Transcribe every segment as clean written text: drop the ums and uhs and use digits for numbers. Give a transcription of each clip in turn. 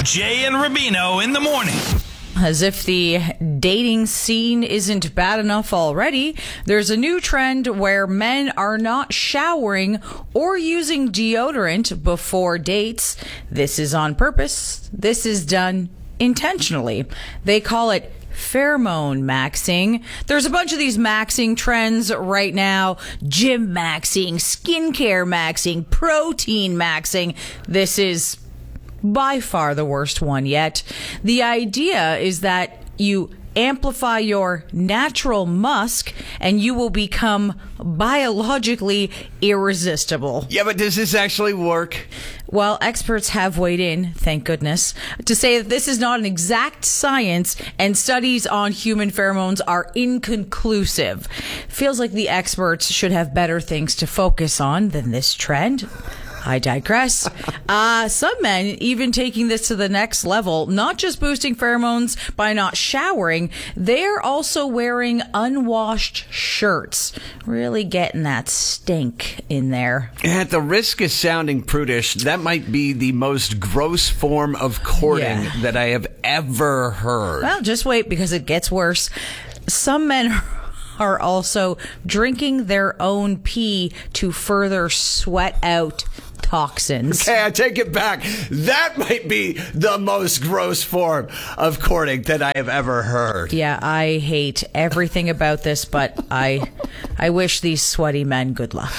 Jay and Rubino in the morning. As if the dating scene isn't bad enough already, there's a new trend where men are not showering or using deodorant before dates. This is on purpose. This is done intentionally. They call it pheromone maxing. There's a bunch of these maxing trends right now. Gym maxing, skincare maxing, protein maxing. This is by far the worst one yet. The idea is that you amplify your natural musk and you will become biologically irresistible. Yeah, but does this actually work? Well, experts have weighed in, thank goodness, to say that this is not an exact science and studies on human pheromones are inconclusive. Feels like the experts should have better things to focus on than this trend. I digress. Some men even taking this to the next level, not just boosting pheromones by not showering, they're also wearing unwashed shirts. Really getting that stink in there. At the risk of sounding prudish, that might be the most gross form of courting that I have ever heard. Well, just wait because it gets worse. Some men are also drinking their own pee to further sweat out toxins. Okay, I take it back. That might be the most gross form of courting that I have ever heard. Yeah, I hate everything about this, but I wish these sweaty men good luck.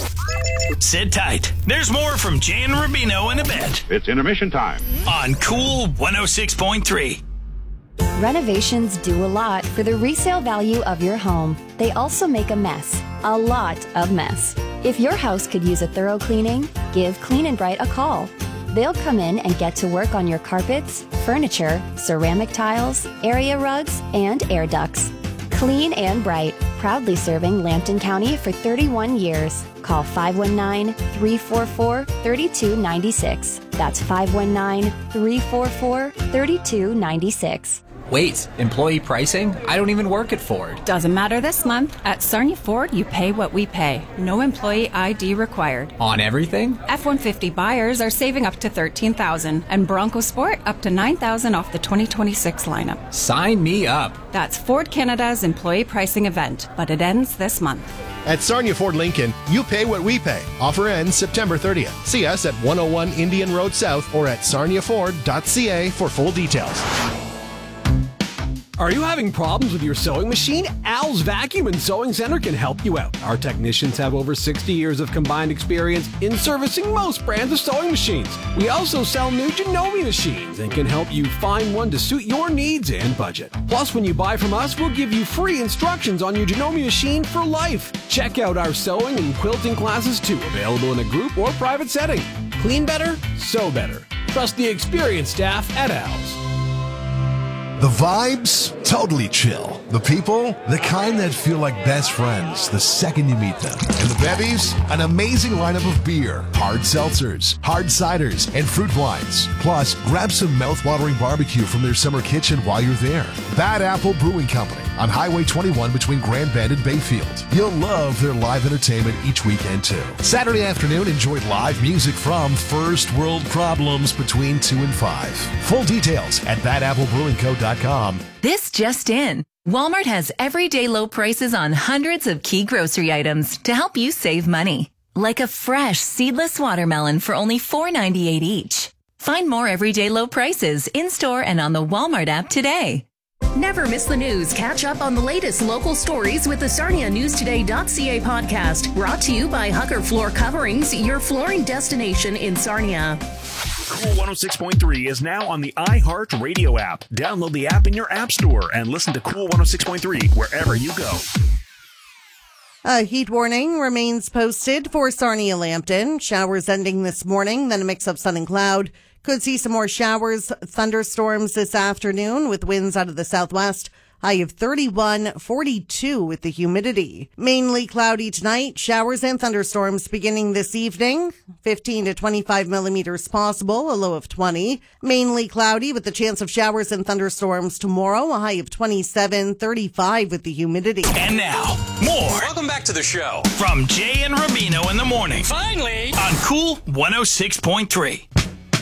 Sit tight. There's more from Jay and Rubino in a bit. It's intermission time. On Cool 106.3. Renovations do a lot for the resale value of your home. They also make a mess. A lot of mess. If your house could use a thorough cleaning, give Clean and Bright a call. They'll come in and get to work on your carpets, furniture, ceramic tiles, area rugs, and air ducts. Clean and Bright, proudly serving Lambton County for 31 years. Call 519-344-3296. That's 519-344-3296. Wait, employee pricing? I don't even work at Ford. Doesn't matter this month. At Sarnia Ford, you pay what we pay. No employee ID required. On everything? F-150 buyers are saving up to $13,000 and Bronco Sport up to $9,000 off the 2026 lineup. Sign me up. That's Ford Canada's employee pricing event, but it ends this month. At Sarnia Ford Lincoln, you pay what we pay. Offer ends September 30th. See us at 101 Indian Road South or at sarniaford.ca for full details. Are you having problems with your sewing machine? Al's Vacuum and Sewing Center can help you out. Our technicians have over 60 years of combined experience in servicing most brands of sewing machines. We also sell new Janome machines and can help you find one to suit your needs and budget. Plus, when you buy from us, we'll give you free instructions on your Janome machine for life. Check out our sewing and quilting classes too, available in a group or private setting. Clean better, sew better. Trust the experienced staff at Al's. The vibes, totally chill. The people, the kind that feel like best friends the second you meet them. And the bevies, an amazing lineup of beer, hard seltzers, hard ciders, and fruit wines. Plus, grab some mouth-watering barbecue from their summer kitchen while you're there. Bad Apple Brewing Company on Highway 21 between Grand Bend and Bayfield. You'll love their live entertainment each weekend too. Saturday afternoon, enjoy live music from First World Problems between 2 and 5. Full details at badapple.co.com. This just in. Walmart has everyday low prices on hundreds of key grocery items to help you save money. Like a fresh seedless watermelon for only $4.98 each. Find more everyday low prices in-store and on the Walmart app today. Never miss the news. Catch up on the latest local stories with the SarniaNewsToday.ca podcast. Brought to you by Hucker Floor Coverings, your flooring destination in Sarnia. Cool 106.3 is now on the iHeart Radio app. Download the app in your app store and listen to Cool 106.3 wherever you go. A heat warning remains posted for Sarnia Lambton. Showers ending this morning, then a mix of sun and cloud. Could see some more showers, thunderstorms this afternoon with winds out of the southwest. High of 31, 42 with the humidity. Mainly cloudy tonight. Showers and thunderstorms beginning this evening. 15 to 25 millimeters possible, a low of 20. Mainly cloudy with the chance of showers and thunderstorms tomorrow. A high of 27, 35 with the humidity. And now, more. Welcome back to the show. From Jay and Rubino in the morning. Finally. On Cool 106.3.